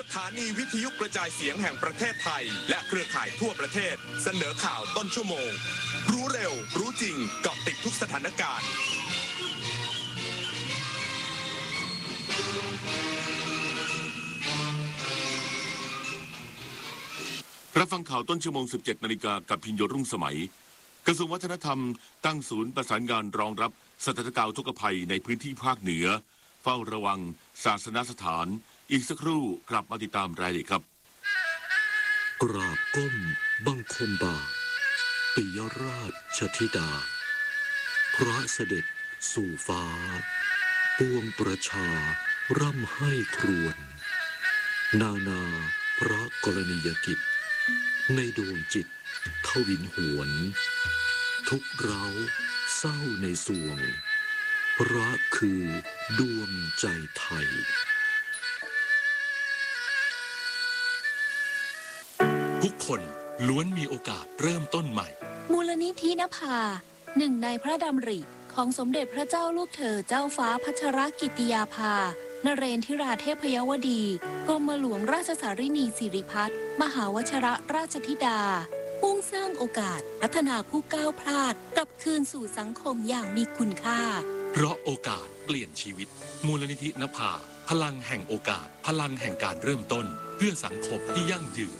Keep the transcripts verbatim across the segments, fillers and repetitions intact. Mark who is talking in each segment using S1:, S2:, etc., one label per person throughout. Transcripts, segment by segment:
S1: ถานีวิทยุกระจายเสียงแห่งประเทศไทยและเครือข่ายทั่วประเทศเสนอข่าวต้นชั่วโมงรู้เร็วรู้จริงเกาะติดทุกสถานการณ์รับฟังข่าวต้นชั่วโมง สิบเจ็ดนาฬิกากับพิญโยรุ่งสมัยกระทรวงวัฒนธรรมตั้งศูนย์ประสานงานรองรับสถานการณ์อุทกภัยในพื้นที่ภาคเหนือเฝ้าระวังศาสนสถานอีกสักครู่กลับมาติดตามรายละเอียดครับ
S2: กราบก้มบังคมบาทปิยราชธิดาพระเสด็จสู่ฟ้าปวงประชาร่ำให้ครวญนานาพระกรณียกิจในดวงจิตทวินหวนทุกเร้าเศร้าในสวงพระคือดวงใจไทย
S3: ทุกคนล้วนมีโอกาสเริ่มต้นใหม่
S4: มูลนิธินภาหนึ่งในพระดำริของสมเด็จพระเจ้าลูกเธอเจ้าฟ้าพัชรกิติยาภานเรนทิราเทพยวดีกรมหลวงราชสารินีสิริพัฒน์มหาวชรราชธิดามุ่งสร้างโอกาสพัฒนาผู้ก้าวพลาดกลับคืนสู่สังคมอย่างมีคุณค่า
S3: เพราะโอกาสเปลี่ยนชีวิตมูลนิธินภาพลังแห่งโอกาสพลังแห่งการเริ่มต้นเพื่อสังคมที่ยั่งยืน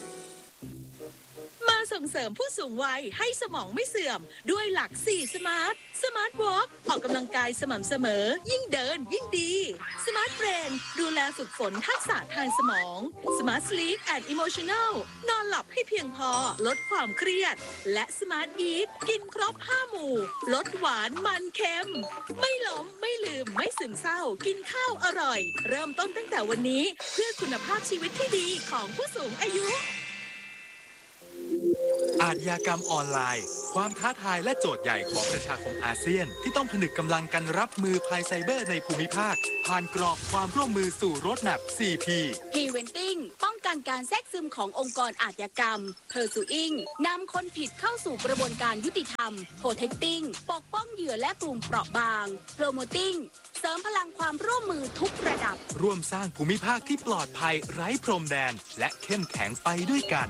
S5: ส่งเสริมผู้สูงวัยให้สมองไม่เสื่อมด้วยหลักสี่สมาร์ทสมาร์ทวอล์กออกกำลังกายสม่ำเสมอยิ่งเดินยิ่งดีสมาร์ทเบรนดูแลฝึกฝนทักษะทางสมองสมาร์ทสลีปแอนด์อิโมชันแนลนอนหลับให้เพียงพอลดความเครียดและสมาร์ทอีทกินครบห้าหมู่ลดหวานมันเค็มไม่ล้มไม่ลืมไม่ซึมเศร้ากินข้าวอร่อยเริ่มต้นตั้งแต่วันนี้เพื่อคุณภาพชีวิตที่ดีของผู้สูงอายุ
S6: อาชญากรรมออนไลน์ความท้าทายและโจทย์ใหญ่ของประชาคมอาเซียนที่ต้องผนึกกำลังกันรับมือภัยไซเบอร์ในภูมิภาคผ่านกรอบความร่วมมือสู่โรดแมพ โฟร์ พี
S7: Preventing ป้องกันการแทรกซึมขององค์กรอาชญากรรม Pursuing นำคนผิดเข้าสู่กระบวนการยุติธรรม Protecting ปกป้องเหยื่อและกลุ่มเปราะบาง Promoting เสริมพลังความร่วมมือทุกระดับ
S6: ร่วมสร้างภูมิภาคที่ปลอดภัยไร้พรมแดนและเข้มแข็งไปด้วยกัน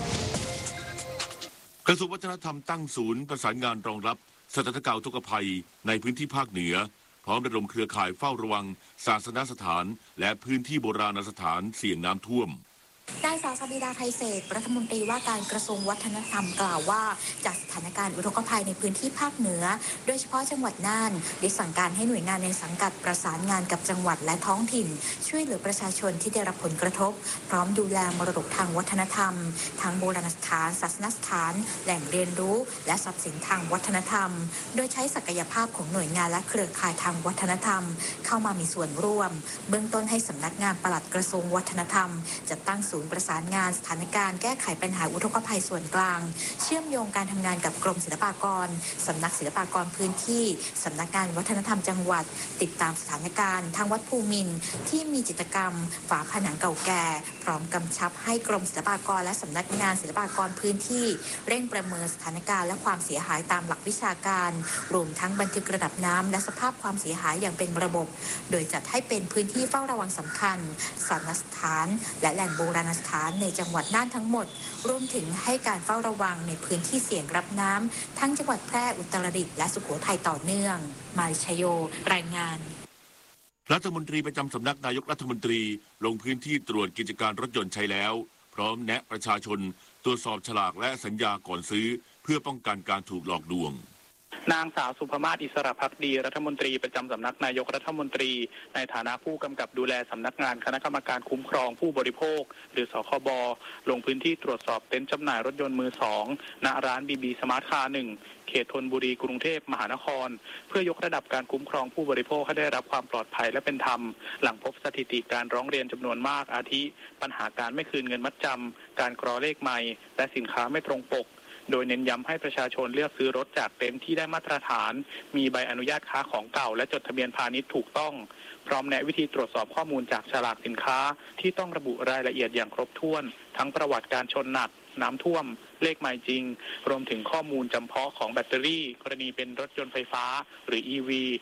S1: กระทรวงวัฒนธรรมตั้งศูนย์ประสานงานรองรับสถานการณ์อุทกภัยในพื้นที่ภาคเหนือพร้อมระดมเครือข่ายเฝ้าระวังศาสนสถานและพื้นที่โบราณสถานเสี่ยงน้ำท่วม
S4: นายสาวสบิดาไทยเศษรัฐมนตรีว่าการกระทรวงวัฒนธรรมกล่าวว่าจากสถานการณ์อุทกภัยในพื้นที่ภาคเหนือโดยเฉพาะจังหวัดน่านได้สั่งการให้หน่วยงานในสังกัดประสานงานกับจังหวัดและท้องถิ่นช่วยเหลือประชาชนที่ได้รับผลกระทบพร้อมดูแลมรดกทางวัฒนธรรมทั้งโบราณสถานศาสนสถานแหล่งเรียนรู้และทรัพย์สินทางวัฒนธรรมโดยใช้ศักยภาพของหน่วยงานและเครือข่ายทางวัฒนธรรมเข้ามามีส่วนร่วมเบื้องต้นให้สำนักงานปลัดกระทรวงวัฒนธรรมจัดตั้งศูนย์ประสานงานสถานการณ์แก้ไขปัญหาอุทกภัยส่วนกลางเชื่อมโยงการทำงานกับกรมศิลปากรสำนักศิลปากรพื้นที่สำนักงานวัฒนธรรมจังหวัดติดตามสถานการณ์ทางวัดภูมินทร์ที่มีจิตรกรรมฝาผนังเก่าแก่พร้อมกำชับให้กรมศิลปากรและสำนักงานศิลปากรพื้นที่เร่งประเมินสถานการณ์และความเสียหายตามหลักวิชาการรวมทั้งบันทึกระดับน้ำและสภาพความเสียหายอย่างเป็นระบบโดยจัดให้เป็นพื้นที่เฝ้าระวังสำคัญศาสนสถานและแหล่งโบราณสถานในจังหวัดน่านทั้งหมดรวมถึงให้การเฝ้าระวังในพื้นที่เสี่ยงรับน้ำทั้งจังหวัดแพร่อุตรดิตถ์และสุโขทัยต่อเนื่องมาริชโยรายงาน
S1: รัฐมนตรีประจำสำนักนายกรัฐมนตรีลงพื้นที่ตรวจกิจการรถยนต์ใช้แล้วพร้อมแนะประชาชนตรวจสอบฉลากและสัญญาก่อนซื้อเพื่อป้องกันการถูกหลอกลวง
S8: นางสาวสุภมาศอิสระภักดีรัฐมนตรีประจำสำนักนายกรัฐมนตรีในฐานะผู้กำกับดูแลสำนักงานคณะกรรมการคุ้มครองผู้บริโภคหรือสคบลงพื้นที่ตรวจสอบเต็นท์จำหน่ายรถยนต์มือสองณร้านบีบีสมาร์ทคาร์หนึ่งเขตธนบุรีกรุงเทพมหานครเพื่อยกระดับการคุ้มครองผู้บริโภคให้ได้รับความปลอดภัยและเป็นธรรมหลังพบสถิติการร้องเรียนจำนวนมากอาทิปัญหาการไม่คืนเงินมัดจำการกรอเลขไมล์และสินค้าไม่ตรงปกโดยเน้นย้ำให้ประชาชนเลือกซื้อรถจากเต็นท์ที่ได้มาตรฐานมีใบอนุญาตค้าของเก่าและจดทะเบียนพาณิชย์ถูกต้องพร้อมแนะวิธีตรวจสอบข้อมูลจากฉลากสินค้าที่ต้องระบุรายละเอียดอย่างครบถ้วนทั้งประวัติการชนหนักน้ำท่วมเลขไมล์จริงรวมถึงข้อมูลจำเพาะของแบตเตอรี่กรณีเป็นรถยนต์ไฟฟ้าหรือ อี วี ส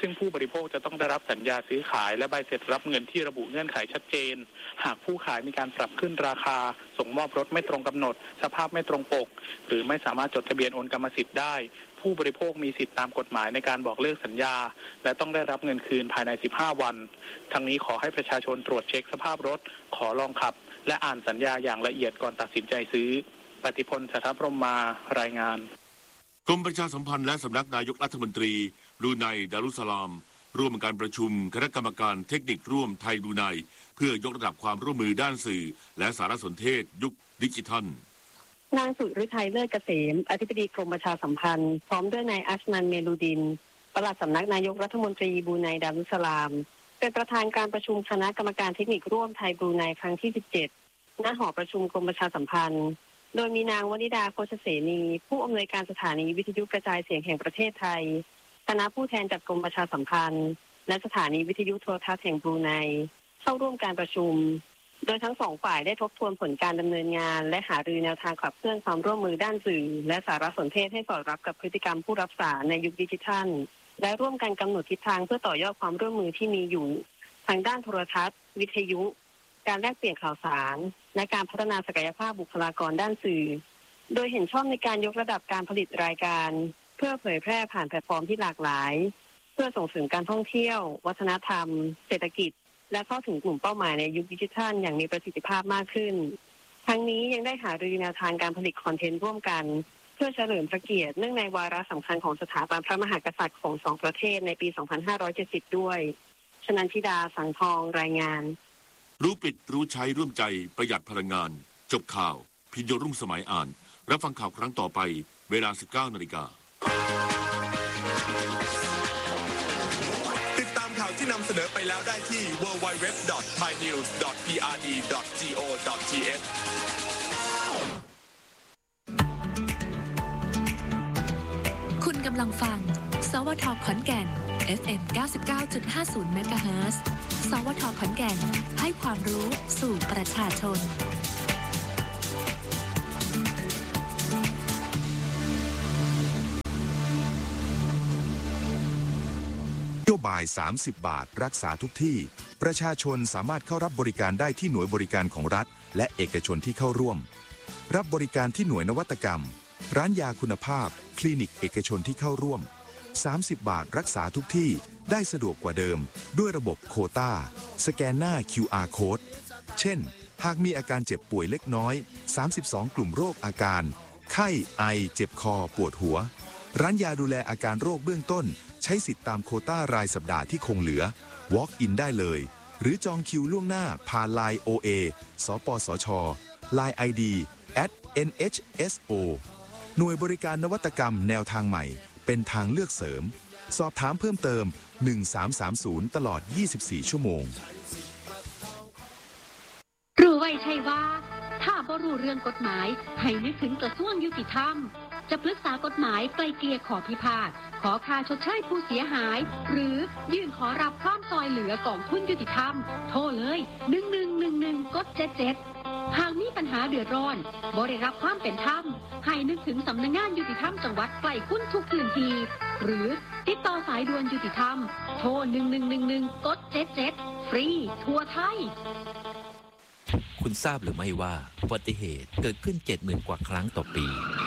S8: ซึ่งผู้บริโภคจะต้องได้รับสัญญาซื้อขายและใบเสร็จรับเงินที่ระบุเงื่อนไขชัดเจนหากผู้ขายมีการปรับขึ้นราคาส่งมอบรถไม่ตรงกำหนดสภาพไม่ตรงปกหรือไม่สามารถจดทะเบียนโอนกรรมสิทธิ์ได้ผู้บริโภคมีสิทธิตามกฎหมายในการบอกเลิกสัญญาและต้องได้รับเงินคืนภายในสิบห้าวันทั้งนี้ขอให้ประชาชนตรวจเช็คสภาพรถขอลองขับและอ่านสัญญาอย่างละเอียดก่อนตัดสินใจซื้อปฏิพล สัทธพรหมมารายงาน
S1: กรมประชาสัมพันธ์และสำนักนายกรัฐมนตรีบรูไนดารุสสลามร่วมการประชุมคณะกรรมการเทคนิคร่วมไทยบรูไนเพื่อยกระดับความร่วมมือด้านสื่อและสารสนเทศยุคดิจิทัล
S9: นางสุฤทัยเลิศเกษมอธิบดีกรมประชาสัมพันธ์พร้อมด้วยนายอัชนันเมลูดินปลัดสำนักนายกรัฐมนตรีบรูไนดารุสสลามเป็นประธานการประชุมคณะกรรมการเทคนิคร่วมไทยบรูไนครั้งที่สิบเจ็ดณหอประชุมกรมประชาสัมพันธ์โดยมีนางวนิดาโคชเสนีผู้อำนวยการสถานีวิทยุกระจายเสียงแห่งประเทศไทยคณะผู้แทนจากกรมประชาสัมพันธ์และสถานีวิทยุโทรทัศน์แห่งบรูไนเข้าร่วมการประชุมโดยทั้งสองฝ่ายได้ทบทวนผลการดำเนินงานและหารือแนวทางขับเคลื่อนความร่วมมือด้านสื่อและสารสนเทศให้สอดรับกับพฤติกรรมผู้รับสารในยุคดิจิทัลและร่วมกันกำหนดทิศทางเพื่อต่อยอดความร่วมมือที่มีอยู่ทางด้านโทรทัศน์วิทยุการแลกเปลี่ยนข่าวสารและการพัฒนาศักยภาพบุคลากรด้านสื่อโดยเห็นชอบในการยกระดับการผลิตรายการเพื่อเผยแพร่ผ่านแพลตฟอร์มที่หลากหลายเพื่อส่งเสริมการท่องเที่ยววัฒนธรรมเศรษฐกิจและเข้าถึงกลุ่มเป้าหมายในยุคดิจิทัลอย่างมีประสิทธิภาพมากขึ้นทั้งนี้ยังได้หารือแนวทางการผลิตคอนเทนต์ร่วมกันเพื่อเฉลิมพระเกียรติเนื่องในวาระสำคัญของสถาบันพระมหากษัตริย์ของสองประเทศในปี สองพันห้าร้อยเจ็ดสิบ ด้วยชนันทิดา สังทองรายงาน
S1: รู้ปิดรู้ใช้ร่วมใจประหยัดพลังงานจบข่าวพิญโยรุ่งสมัยอ่านรับฟังข่าวครั้งต่อไปเวลา สิบเก้านาฬิกา
S10: ติดตามข่าวที่นำเสนอไปแล้วได้ที่ ดับเบิลยู ดับเบิลยู ดับเบิลยู ดอท ไทยนิวส์ ดอท พี อาร์ ดี ดอท จี โอ ดอท ที เอช
S11: คุณกำลังฟังสวท.ขอนแก่น เอฟ เอ็ม เก้าสิบเก้าจุดห้าศูนย์ เมกะเฮิรตซ์ สวท.ขอนแก่นให้ความรู้สู่ประชาชน
S12: นโยบายสามสิบบาทรักษาทุกที่ประชาชนสามารถเข้ารับบริการได้ที่หน่วยบริการของรัฐและเอกชนที่เข้าร่วมรับบริการที่หน่วยนวัตกรรมร้านยาคุณภาพคลินิกเอกชนที่เข้าร่วมสามสิบบาทรักษาทุกที่ได้สะดวกกว่าเดิมด้วยระบบโควต้าสแกนหน้า คิว อาร์ Code เช่นหากมีอาการเจ็บป่วยเล็กน้อยสามสิบสองกลุ่มโรคอาการไข้ไอเจ็บคอปวดหัวร้านยาดูแลอาการโรคเบื้องต้นใช้สิทธิ์ตามโควต้ารายสัปดาห์ที่คงเหลือ Walk in ได้เลยหรือจองคิวล่วงหน้าผ่าน ไลน์ โอ เอ สปสช ไลน์ ไอ ดี แอท เอ็น เอช เอส โอ หน่วยบริการนวัตกรรมแนวทางใหม่เป็นทางเลือกเสริมสอบถามเพิ่มเติมหนึ่งสามสามศูนย์ตลอดยี่สิบสี่ชั่วโมง
S13: รู้ไว้ใช่ว่าถ้าบ่รู้เรื่องกฎหมายให้นึกถึงกระทรวงยุติธรรมจะปรึกษากฎหมายไกลเกลี่ยขอพิพาทขอค่าชดเชยผู้เสียหายหรือยื่นขอรับความซอยเหลือกองทุนยุติธรรมโทรเลยหนึ่งหนึ่งหนึ่งหนึ่งกดเจ็ดเจ็ดหากมีปัญหาเดือดร้อนบ่ได้รับความเป็นธรรมให้นึกถึงสำนักงานยุติธรรมจังหวัดใกล้คุณทุกพื้นที่หรือติดต่อสายด่วนยุติธรรมโทรหนึ่งหนึ่งหนึ่งหนึ่งกดเจ็ดเจ็ดฟรีทั่วไทย
S14: คุณทราบหรือไม่ว่าอุบัติเหตุเกิดขึ้น เจ็ดหมื่น กว่าครั้งต่อปี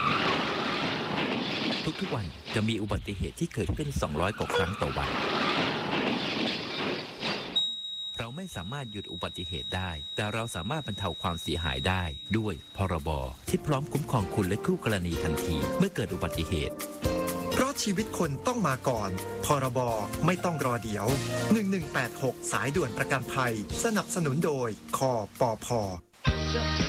S14: ทุกๆวันจะมีอุบัติเหตุที่เกิดขึ้นสองร้อยกว่าครั้งต่อวันเราไม่สามารถหยุดอุบัติเหตุได้แต่เราสามารถบรรเทาความเสียหายได้ด้วยพรบที่พร้อมคุ้มครองคุณและคู่กรณีทันทีเมื่อเกิดอุบัติเหตุ
S15: เพราะชีวิตคนต้องมาก่อนพรบไม่ต้องรอเดี๋ยวหนึ่งหนึ่งแปดหกสายด่วนประกันภัยสนับสนุนโดยคปภ